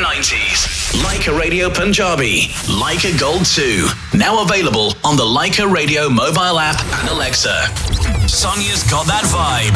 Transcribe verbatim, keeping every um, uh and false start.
nineties. Leica Radio Punjabi. Leica Gold two. Now available on the Leica Radio mobile app and Alexa. Sonia's got that vibe.